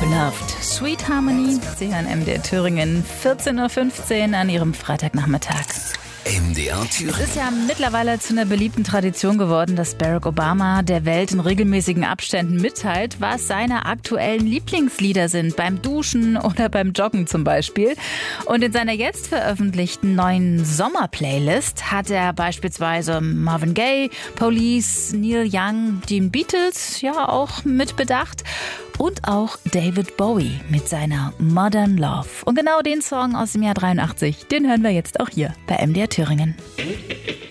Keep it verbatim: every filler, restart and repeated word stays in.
Beloved, Sweet Harmony. Sie hören M D R Thüringen, vierzehn Uhr fünfzehn an Ihrem Freitagnachmittag. M D R Thüringen. Es ist ja mittlerweile zu einer beliebten Tradition geworden, dass Barack Obama der Welt in regelmäßigen Abständen mitteilt, was seine aktuellen Lieblingslieder sind, beim Duschen oder beim Joggen zum Beispiel. Und in seiner jetzt veröffentlichten neuen Sommer-Playlist hat er beispielsweise Marvin Gaye, Police, Neil Young, die Beatles ja auch mitbedacht. Und auch David Bowie mit seiner Modern Love. Und genau den Song aus dem Jahr dreiundachtzig, den hören wir jetzt auch hier bei M D R Thüringen.